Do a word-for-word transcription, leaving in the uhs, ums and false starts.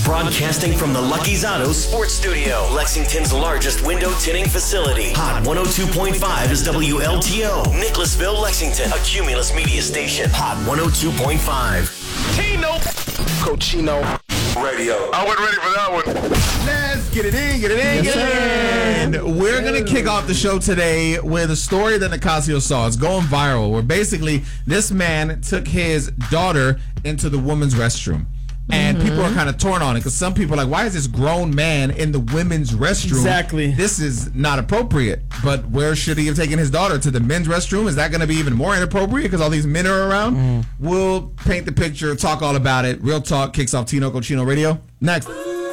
Broadcasting from the Lucky's Auto Sports Studio, Lexington's largest window tinting facility. Hot one oh two point five is W L T O. Nicholasville, Lexington, a Cumulus media station. Hot one oh two point five. Chino. Cochino Radio. I wasn't ready for that one. Let's get it in, get it in, Yes, get it in. We're going to kick off the show today with a story that Nicasio saw. It's going viral, where basically this man took his daughter into the women's restroom. And mm-hmm. people are kind of torn on it because some people are like, why is this grown man in the women's restroom? Exactly. This is not appropriate. But where should he have taken his daughter? To the men's restroom? Is that going to be even more inappropriate because all these men are around? Mm. We'll paint the picture, talk all about it. Real Talk kicks off Tino Cochino Radio. Next.